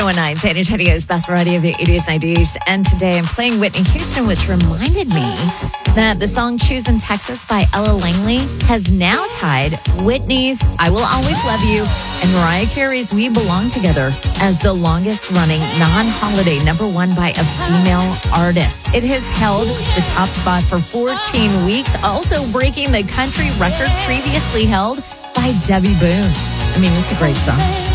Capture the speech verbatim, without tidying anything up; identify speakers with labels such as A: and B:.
A: one nine, San Antonio's best variety of the eighties, nineties. And today I'm playing Whitney Houston, which reminded me that the song Choose in Texas by Ella Langley has now tied Whitney's I Will Always Love You and Mariah Carey's We Belong Together as the longest running non-holiday number one by a female artist. It has held the top spot for fourteen weeks, also breaking the country record previously held by Debbie Boone. I mean, it's a great song.